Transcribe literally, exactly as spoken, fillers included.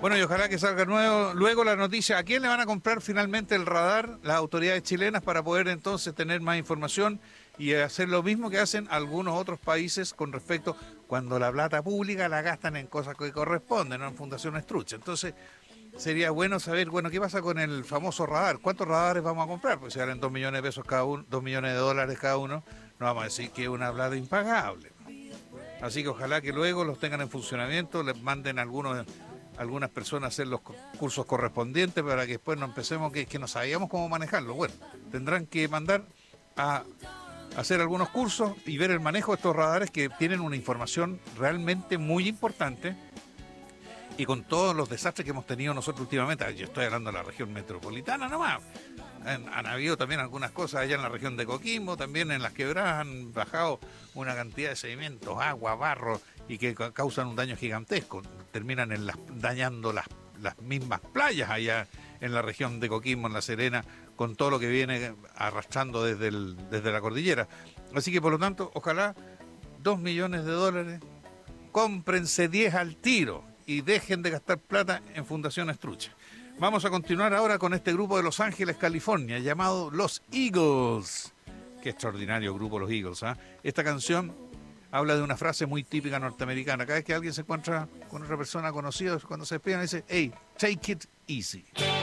Bueno, y ojalá que salga nuevo, luego la noticia, ¿a quién le van a comprar finalmente el radar las autoridades chilenas para poder entonces tener más información y hacer lo mismo que hacen algunos otros países con respecto cuando la plata pública la gastan en cosas que corresponden, no en fundaciones truchas? Entonces, sería bueno saber, bueno, ¿qué pasa con el famoso radar? ¿Cuántos radares vamos a comprar? Pues si valen dos millones de pesos cada uno, dos millones de dólares cada uno, no vamos a decir que es una plata impagable. Así que ojalá que luego los tengan en funcionamiento, les manden algunos algunas personas a hacer los cursos correspondientes para que después no empecemos, que, que no sabíamos cómo manejarlo. Bueno, tendrán que mandar a hacer algunos cursos y ver el manejo de estos radares que tienen una información realmente muy importante y con todos los desastres que hemos tenido nosotros últimamente. Yo estoy hablando de la región metropolitana nomás. Han, han habido también algunas cosas allá en la región de Coquimbo, también en las quebradas han bajado una cantidad de sedimentos, agua, barro, y que ca- causan un daño gigantesco. Terminan en las, dañando las, las mismas playas allá en la región de Coquimbo, en La Serena, con todo lo que viene arrastrando desde, el, desde la cordillera. Así que por lo tanto, ojalá dos millones de dólares, cómprense diez al tiro y dejen de gastar plata en fundaciones truchas. Vamos a continuar ahora con este grupo de Los Ángeles, California, llamado Los Eagles. Qué extraordinario grupo Los Eagles, ¿eh? Esta canción habla de una frase muy típica norteamericana. Cada vez que alguien se encuentra con otra persona conocida, cuando se despiden, dice, hey, take it easy.